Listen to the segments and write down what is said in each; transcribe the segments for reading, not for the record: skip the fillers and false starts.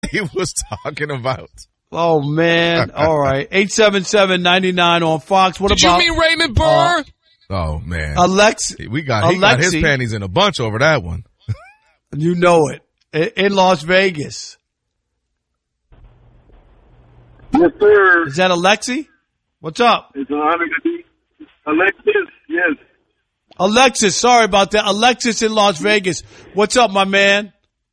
he was talking about. Oh, man. All right. 877-99 on Fox. What Did about? Did you mean Raymond Burr? Oh, man. He got his panties in a bunch over that one. You know it. In Las Vegas. Yes, sir. Is that Alexi? What's up? It's an honor to be Alexis. Yes. Alexis, sorry about that. Alexis in Las Vegas. What's up, my man?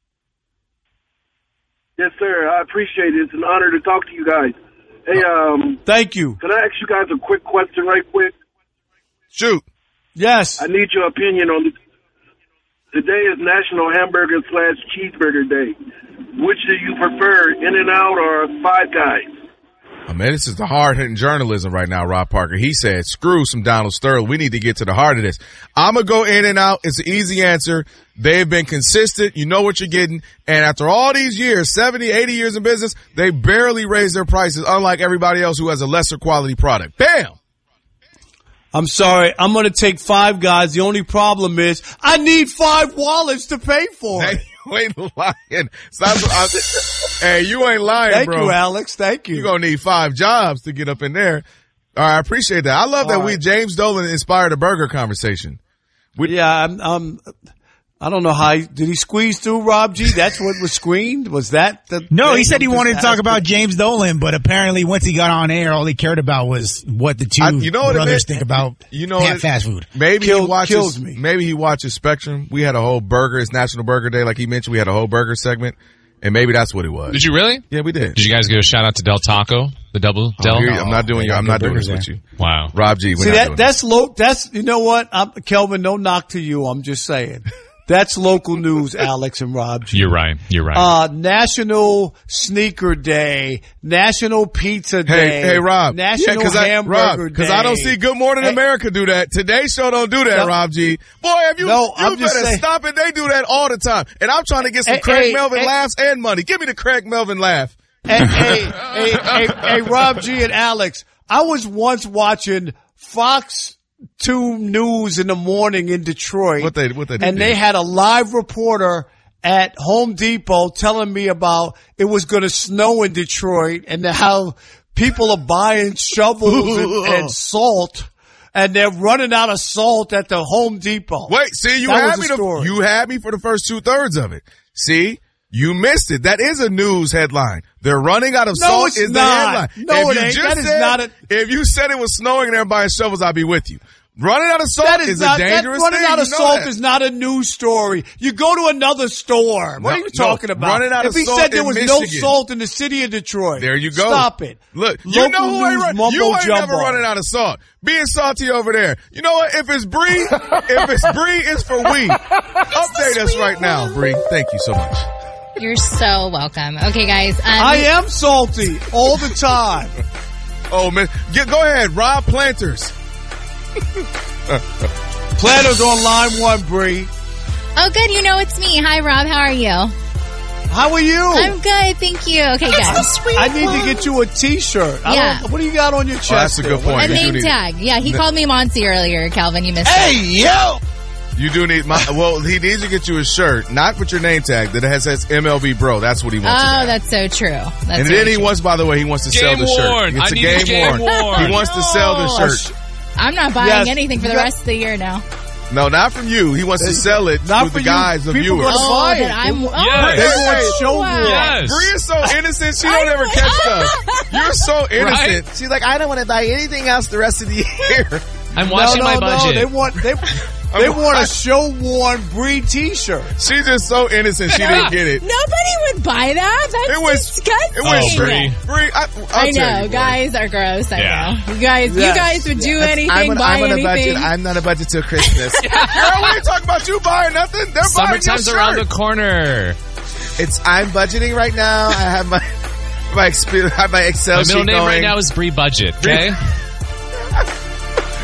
Yes, sir. I appreciate it. It's an honor to talk to you guys. Hey, thank you. Can I ask you guys a quick question right quick? Shoot. Yes. I need your opinion on this. Today is National Hamburger / Cheeseburger Day. Which do you prefer, In-N-Out or Five Guys? Oh, man, this is the hard-hitting journalism right now, Rob Parker. He said, screw some Donald Sterling. We need to get to the heart of this. I'm going to go In-N-Out. It's an easy answer. They've been consistent. You know what you're getting. And after all these years, 70, 80 years in business, they barely raise their prices, unlike everybody else who has a lesser quality product. Bam! I'm sorry. I'm going to take Five Guys. The only problem is I need 5 wallets to pay for it. You ain't lying. Hey, you ain't lying, Thank bro. Thank you, Alex. Thank you. You're going to need 5 jobs to get up in there. All right, I appreciate that. I love that James Dolan inspired a burger conversation. I don't know how did he squeeze through, Rob G? That's what was screened? Was that the No, he said he wanted to talk about James Dolan, but apparently once he got on air, all he cared about was what the two brothers think about fast food. Maybe he watches Spectrum. We had a whole burger. It's National Burger Day, like he mentioned. We had a whole burger segment, and maybe that's what it was. Did you really? Yeah, we did. Did you guys give a shout out to Del Taco, the double Del? I'm not doing this with you. Wow, Rob G. See that's low. That's you know what, Kelvin. No knock to you. I'm just saying. That's local news, Alex and Rob G. You're right. National Sneaker Day, National Pizza Day. Hey, Rob. National Hamburger Day. Because I don't see Good Morning America do that. Today's show don't do that, Rob G. Boy, you better stop it. They do that all the time. And I'm trying to get some Craig Melvin laughs and money. Give me the Craig Melvin laugh. Hey, Rob G and Alex. I was once watching Fox 2 News in the morning in Detroit. What they and they had a live reporter at Home Depot telling me about it was going to snow in Detroit and how people are buying shovels and salt and they're running out of salt at the Home Depot. Wait, see, you had me for the first 2/3 of it. See? You missed it. That is a news headline. They're running out of salt is the headline. No, it ain't. That is not it. If you said it was snowing and they're buying shovels, I'd be with you. Running out of salt is a dangerous thing. Running out of salt is not a news story. You go to another store. What are you talking about? Running out of salt. If he said there was no salt in the city of Detroit. There you go. Stop it. Look, you know who ain't running. You ain't never running out of salt. Being salty over there. You know what? If it's Bree, it's for we. Update us right now, Bree. Thank you so much. You're so welcome. Okay, guys. I am salty all the time. Oh, man. Go ahead. Rob Planters. Planters on line 1, Bree. Oh, good. You know it's me. Hi, Rob. How are you? How are you? I'm good. Thank you. Okay, guys. I need to get you a T-shirt. Yeah. What do you got on your chest? That's a good point. A name tag. Yeah, he called me Monty earlier, Calvin. You missed it. Hey, yo! You do need he needs to get you a shirt, not with your name tag, that says MLB Bro. That's what he wants. Oh, that's so true. He wants to sell the shirt. It's a game worn. He wants to sell the shirt. I'm not buying anything for the rest of the year now. No, not from you. He wants to sell it to the guys, the viewers. People buy it. Yes. Bree is so innocent. She don't ever catch stuff. You're so innocent. She's like, I don't want to buy anything else the rest of the year. I'm watching my budget. They want a show-worn Bree T-shirt. She's just so innocent she didn't get it. Nobody would buy that. That's disgusting. It was Bree. I know. Guys are gross. I know. You guys would do anything, buy anything. Budget. I'm not a budget till Christmas. Girl, we ain't talking about you buying nothing. They're buying your shirt. Summertime's around the corner. I'm budgeting right now. I have my Excel sheet going. My middle name right now is Bree Budget, okay?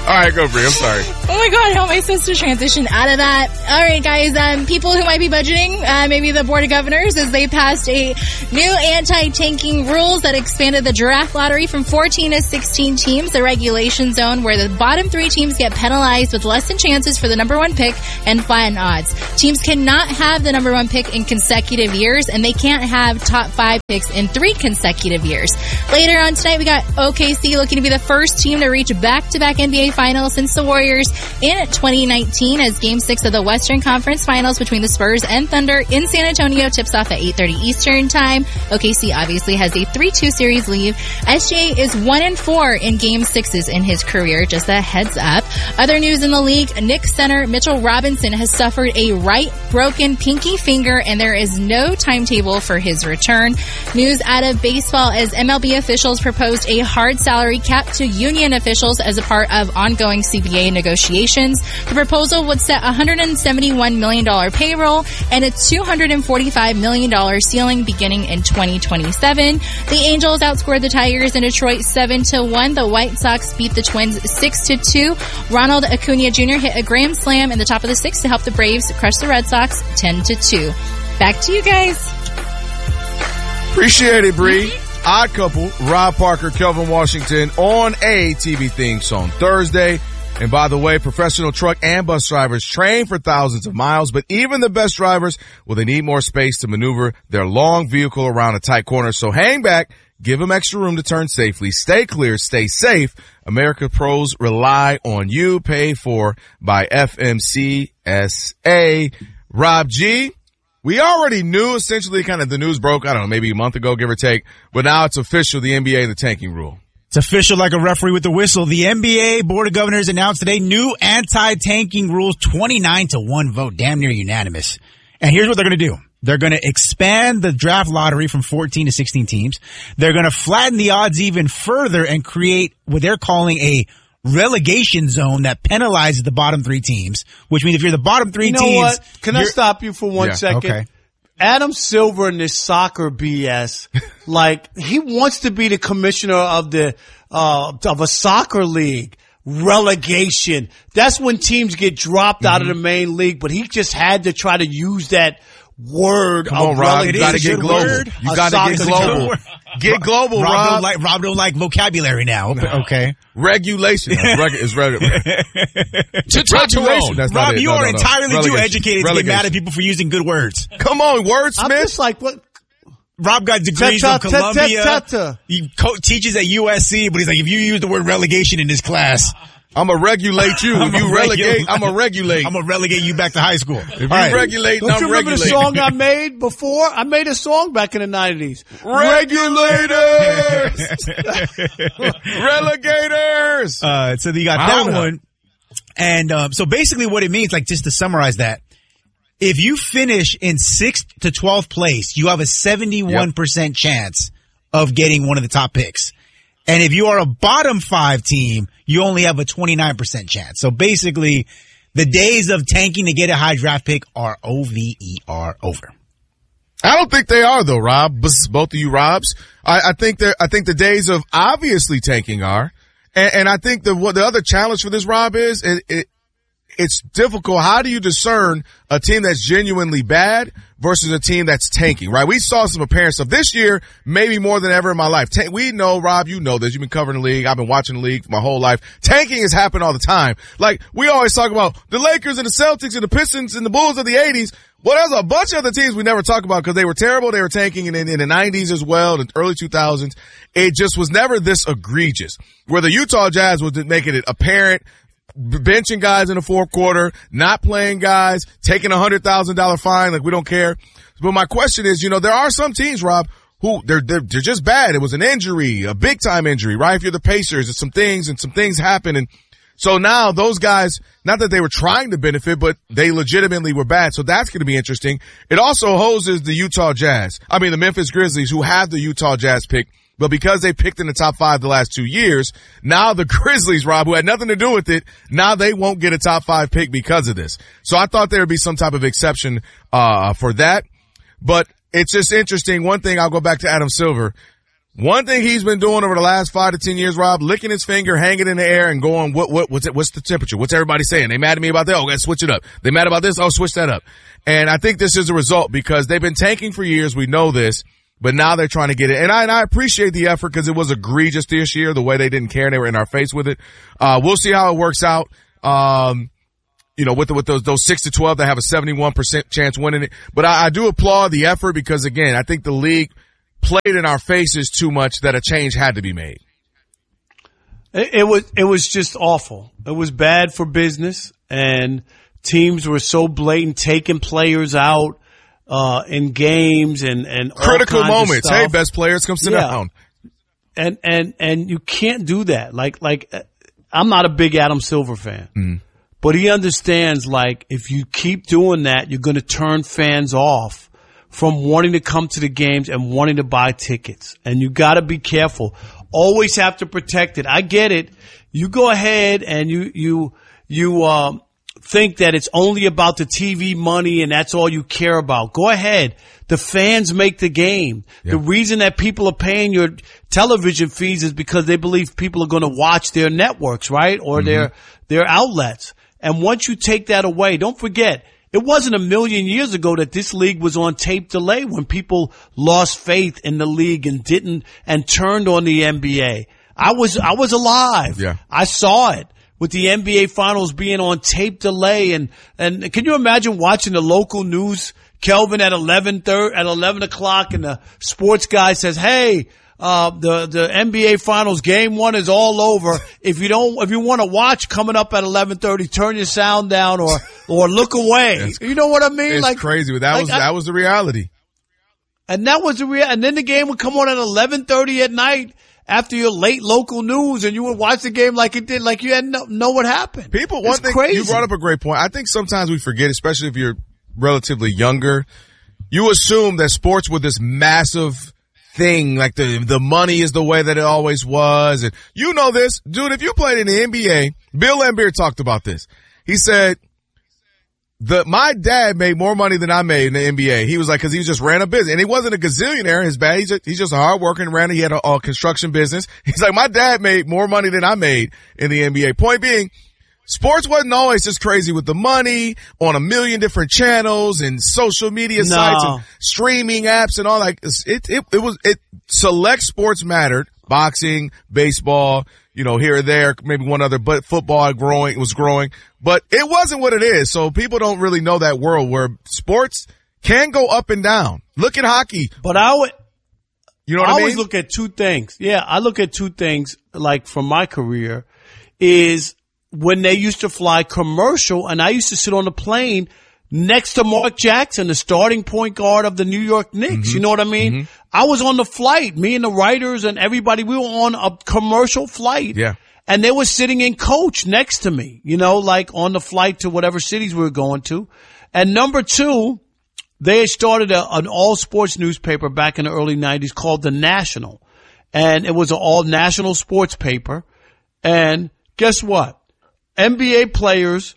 All right, go, Bree. I'm sorry. Oh my God, how am I supposed to transition out of that? All right, guys. People who might be budgeting, maybe the Board of Governors, as they passed a new anti-tanking rules that expanded the draft lottery from 14 to 16 teams, the regulation zone where the bottom 3 teams get penalized with less than chances for the number 1 pick and flatten odds. Teams cannot have the number 1 pick in consecutive years, and they can't have top 5 picks in 3 consecutive years. Later on tonight, we got OKC looking to be the first team to reach back-to-back NBA Finals since the Warriors in 2019, as Game 6 of the Western Conference Finals between the Spurs and Thunder in San Antonio tips off at 8:30 Eastern Time. OKC obviously has a 3-2 series lead. SGA is 1-4 in Game 6s in his career, just a heads up. Other news in the league, Knicks center Mitchell Robinson has suffered a right broken pinky finger, and there is no timetable for his return. News out of baseball, as MLB officials proposed a hard salary cap to union officials as a part of ongoing CBA negotiations. The proposal would set a $171 million payroll and a $245 million ceiling beginning in 2027. The Angels outscored the Tigers in Detroit 7-1. The White Sox beat the Twins 6-2. Ronald Acuna Jr. hit a grand slam in the top of the 6th to help the Braves crush the Red Sox 10-2. Back to you guys. Appreciate it, Bree. Odd Couple, Rob Parker, Kelvin Washington on a TV theme song Thursday. And by the way, professional truck and bus drivers train for thousands of miles, but even the best drivers, well, they need more space to maneuver their long vehicle around a tight corner. So hang back, give them extra room to turn safely, stay clear, stay safe. America Pros rely on you, paid for by FMCSA. Rob G., we already knew essentially kind of the news broke, I don't know, maybe a month ago, give or take, but now it's official, the NBA, the tanking rule. It's official like a referee with the whistle. The NBA Board of Governors announced today new anti-tanking rules, 29-1 vote, damn near unanimous. And here's what they're going to do. They're going to expand the draft lottery from 14 to 16 teams. They're going to flatten the odds even further and create what they're calling a relegation zone that penalizes the bottom 3 teams, which means if you're the bottom 3 teams... You know what? Can I stop you for one second? Okay. Adam Silver and this soccer BS, like, he wants to be the commissioner of the, of a soccer league. Relegation. That's when teams get dropped out of the main league, but he just had to try to use that word. Come on, Rob. You gotta get global. You gotta get global. Get global, Rob. Rob don't like vocabulary now. No. Okay. Regulation. It's regulation. That's Rob, you are entirely too educated to get mad at people for using good words. Come on, wordsmith. I'm just like, what? Rob got degrees from Columbia. He teaches at USC, but he's like, if you use the word relegation in this class, I'm gonna regulate you. If you relegate, I'm gonna regulate. I'm gonna relegate you back to high school. If you regulate, don't I'm you remember regulating. the song I made before? I made a song back in the 90s. Regulators! Relegators! So you got that one. And, so basically what it means, like, just to summarize that, if you finish in 6th to 12th place, you have a 71% chance of getting one of the top picks. And if you are a bottom 5 team, you only have a 29% chance. So basically, the days of tanking to get a high draft pick are over. I don't think they are though, Rob. Both of you Robs. I think the days of obviously tanking are. And I think the other challenge for this, Rob, is it's difficult. How do you discern a team that's genuinely bad versus a team that's tanking, right? We saw some appearance of this year, maybe more than ever in my life. We know, Rob, you know this. You've been covering the league. I've been watching the league my whole life. Tanking has happened all the time. Like, we always talk about the Lakers and the Celtics and the Pistons and the Bulls of the 80s. Well, there's a bunch of other teams we never talk about because they were terrible. They were tanking in the 90s as well, the early 2000s. It just was never this egregious. Where the Utah Jazz was making it apparent, benching guys in the fourth quarter, not playing guys, taking $100,000 fine, like we don't care. But my question is, there are some teams, Rob, who they're just bad. It was an injury, a big time injury, right? If you're the Pacers, it's some things happen. And so now those guys, not that they were trying to benefit, but they legitimately were bad. So that's going to be interesting. It also hoses the Memphis Grizzlies, who have the Utah Jazz pick. But because they picked in the top 5 the last 2 years, now the Grizzlies, Rob, who had nothing to do with it, now they won't get a top 5 pick because of this. So I thought there would be some type of exception for that. But it's just interesting. One thing, I'll go back to Adam Silver. One thing he's been doing over the last 5 to 10 years, Rob, licking his finger, hanging in the air, and going, what's the temperature? What's everybody saying? They mad at me about that? Oh, let's switch it up. They mad about this? Oh, switch that up. And I think this is a result because they've been tanking for years. We know this, but now they're trying to get it. And I appreciate the effort because it was egregious this year, the way they didn't care. They were in our face with it. We'll see how it works out. With those 6-12, they have a 71% chance winning it. But I do applaud the effort because, again, I think the league played in our faces too much that a change had to be made. It was just awful. It was bad for business, and teams were so blatant, taking players out in games and critical moments. Hey, best players, come sit down. And you can't do that. Like I'm not a big Adam Silver fan, but he understands if you keep doing that, you're going to turn fans off from wanting to come to the games and wanting to buy tickets. And you got to be careful. Always have to protect it. I get it. You go ahead and you think that it's only about the TV money and that's all you care about. Go ahead. The fans make the game. Yeah. The reason that people are paying your television fees is because they believe people are going to watch their networks, right? Or their outlets. And once you take that away, don't forget, it wasn't a million years ago that this league was on tape delay when people lost faith in the league and turned on the NBA. I was alive. Yeah. I saw it with the NBA finals being on tape delay. And can you imagine watching the local news, Kelvin, at 11 o'clock, and the sports guy says, hey, the NBA finals game 1 is all over. If you want to watch coming up at 11:30, turn your sound down or look away. You know what I mean? It's crazy. That was the reality. And that was the reality. And then the game would come on at 11:30 at night after your late local news, and you would watch the game like it did, like you hadn't know what happened. Crazy. You brought up a great point. I think sometimes we forget, especially if you're relatively younger, you assume that sports were this massive thing, like the money is the way that it always was. And you know this, dude, if you played in the NBA, Bill Laimbeer talked about this. He said, my dad made more money than I made in the NBA. He was like, cause he just ran a business and he wasn't a gazillionaire. He's just a hard worker and he had a construction business. He's like, my dad made more money than I made in the NBA. Point being, sports wasn't always just crazy with the money on a million different channels and social media sites and streaming apps and all that. Select sports mattered. Boxing, baseball, here or there, maybe one other, but football was growing, but it wasn't what it is. So people don't really know that world where sports can go up and down. Look at hockey. But I mean? always look at two things. Yeah, I look at two things, from my career, is when they used to fly commercial, and I used to sit on the plane next to Mark Jackson, the starting point guard of the New York Knicks. Mm-hmm. You know what I mean? Mm-hmm. I was on the flight, me and the writers and everybody, we were on a commercial flight. Yeah. And they were sitting in coach next to me, on the flight to whatever cities we were going to. And number two, they had started an all sports newspaper back in the early 90s called The National. And it was an all national sports paper. And guess what? NBA players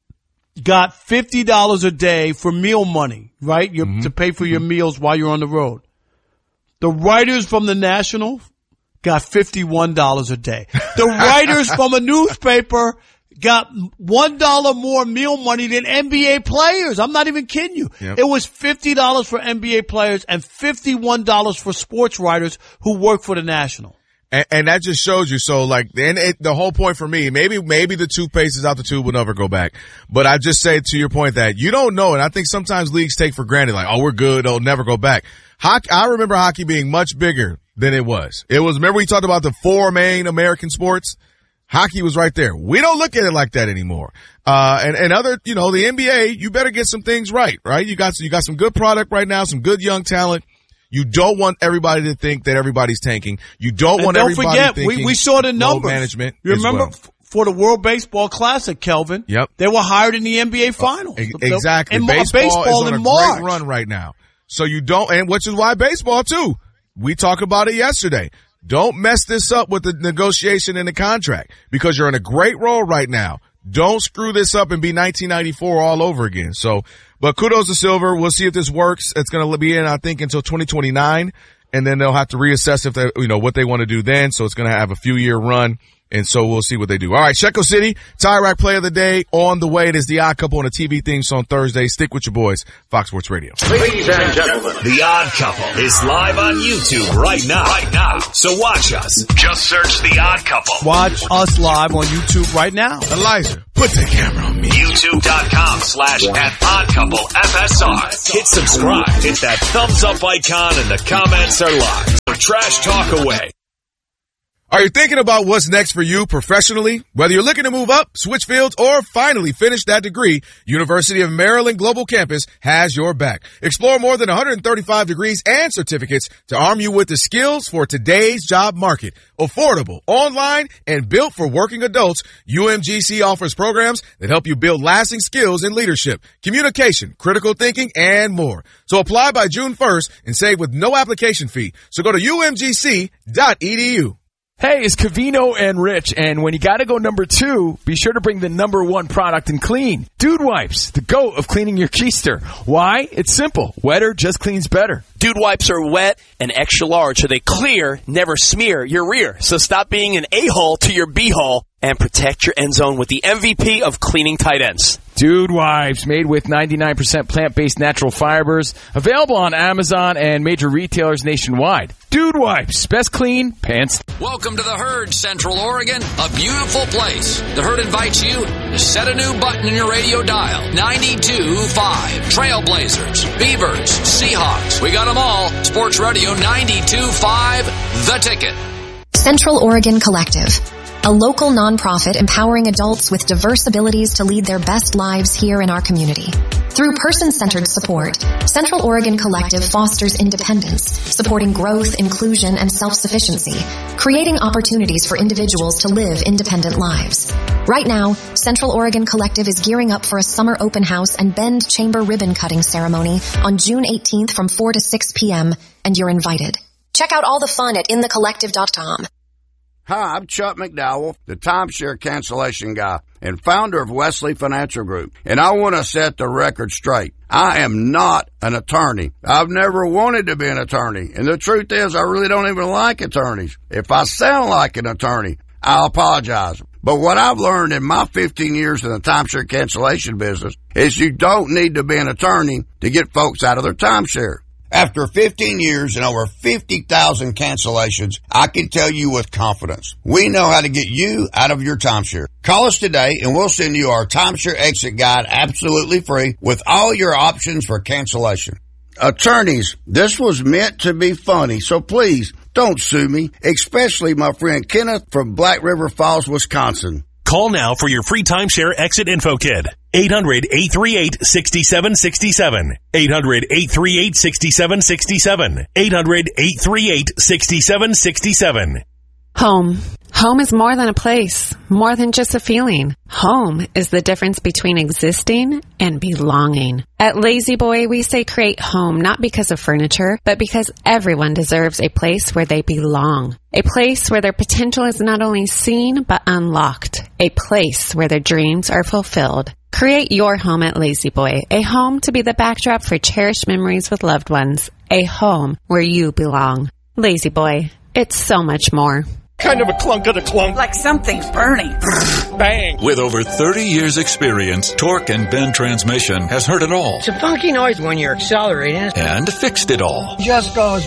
got $50 a day for meal money, right? To pay for your meals while you're on the road. The writers from the National got $51 a day. The writers from a newspaper got $1 more meal money than NBA players. I'm not even kidding you. Yep. It was $50 for NBA players and $51 for sports writers who work for the National. And that just shows you. So the whole point for me, maybe the toothpaste is out the tube will never go back. But I just say to your point that you don't know. And I think sometimes leagues take for granted, we're good. It'll never go back. Hockey, I remember hockey being much bigger than it was. Remember we talked about the 4 main American sports? Hockey was right there. We don't look at it like that anymore. And other, the NBA, you better get some things right? You got some good product right now, some good young talent. You don't want everybody to think that everybody's tanking. You don't want everybody thinking we saw the numbers. Management. You remember for the World Baseball Classic, Kelvin? Yep. They were hired in the NBA Finals. Exactly. Baseball is on a great run right now. So you don't, and which is why baseball too. We talked about it yesterday. Don't mess this up with the negotiation and the contract because you're in a great role right now. Don't screw this up and be 1994 all over again. So, but kudos to Silver. We'll see if this works. It's going to be in, I think, until 2029. and then they'll have to reassess if they, what they want to do then. So it's going to have a few-year run. And so we'll see what they do. All right, Sheco City, Tie Rack Play of the Day on the way. It is The Odd Couple on the TV theme on Thursday. Stick with your boys, Fox Sports Radio. Ladies and gentlemen, The Odd Couple is live on YouTube right now. So watch us. Just search The Odd Couple. Watch us live on YouTube right now. Elijah, put the camera on me. YouTube.com/@OddCoupleFSR. Hit subscribe. Hit that thumbs up icon and the comments are live. So trash talk away. Are you thinking about what's next for you professionally? Whether you're looking to move up, switch fields, or finally finish that degree, University of Maryland Global Campus has your back. Explore more than 135 degrees and certificates to arm you with the skills for today's job market. Affordable, online, and built for working adults, UMGC offers programs that help you build lasting skills in leadership, communication, critical thinking, and more. So apply by June 1st and save with no application fee. So go to umgc.edu. Hey, it's Covino and Rich, and when you gotta go number 2, be sure to bring the number 1 product in clean. Dude Wipes, the GOAT of cleaning your keister. Why? It's simple. Wetter just cleans better. Dude Wipes are wet and extra large, so they clear, never smear your rear. So stop being an a-hole to your b-hole and protect your end zone with the MVP of cleaning tight ends. Dude Wipes, made with 99% plant-based natural fibers. Available on Amazon and major retailers nationwide. Dude Wipes, best clean pants. Welcome to the Herd, Central Oregon, a beautiful place. The Herd invites you to set a new button in your radio dial. 92.5. Trailblazers, Beavers, Seahawks. We got them all. Sports Radio 92.5. The Ticket. Central Oregon Collective, a local nonprofit empowering adults with diverse abilities to lead their best lives here in our community. Through person-centered support, Central Oregon Collective fosters independence, supporting growth, inclusion, and self-sufficiency, creating opportunities for individuals to live independent lives. Right now, Central Oregon Collective is gearing up for a summer open house and Bend Chamber ribbon cutting ceremony on June 18th from 4 to 6 p.m., and you're invited. Check out all the fun at inthecollective.com. Hi, I'm Chuck McDowell, the timeshare cancellation guy and founder of Wesley Financial Group, and I want to set the record straight. I am not an attorney. I've never wanted to be an attorney, and the truth is I really don't even like attorneys. If I sound like an attorney, I apologize. But what I've learned in my 15 years in the timeshare cancellation business is you don't need to be an attorney to get folks out of their timeshare. After 15 years and over 50,000 cancellations, I can tell you with confidence, we know how to get you out of your timeshare. Call us today and we'll send you our timeshare exit guide absolutely free with all your options for cancellation. Attorneys, this was meant to be funny, so please don't sue me, especially my friend Kenneth from Black River Falls, Wisconsin. Call now for your free timeshare exit info kit. 800-838-6767. 800-838-6767. 800-838-6767. Home. Home is more than a place, more than just a feeling. Home is the difference between existing and belonging. At Lazy Boy, we say create home not because of furniture, but because everyone deserves a place where they belong. A place where their potential is not only seen, but unlocked. A place where their dreams are fulfilled. Create your home at Lazy Boy, a home to be the backdrop for cherished memories with loved ones. A home where you belong. Lazy Boy, it's so much more. Kind of a clunk of the clunk. Like something's burning. Bang. With over 30 years experience, Torque and Bend Transmission has heard it all. It's a funky noise when you're accelerating. And fixed it all. Just goes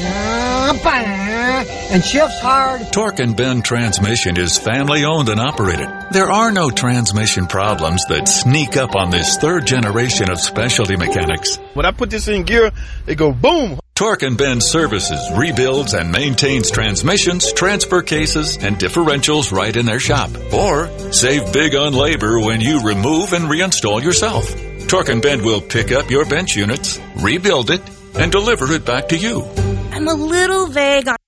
and shifts hard. Torque and Bend Transmission is family owned and operated. There are no transmission problems that sneak up on this third generation of specialty mechanics. When I put this in gear, it go boom. Torque and Bend services, rebuilds, and maintains transmissions, transfer cases, and differentials right in their shop. Or save big on labor when you remove and reinstall yourself. Torque and Bend will pick up your bench units, rebuild it, and deliver it back to you. I'm a little vague on